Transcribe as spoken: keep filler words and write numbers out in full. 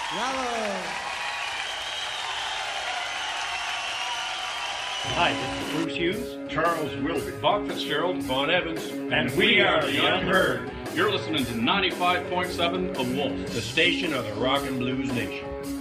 Bravo. Hi, this is Bruce Hughes, Charles Wilby, Bob Fitzgerald, Vaughn Evans, and we are the Unheard. You're listening to ninety-five point seven The Wolf, the station of the Rock and Blues Nation.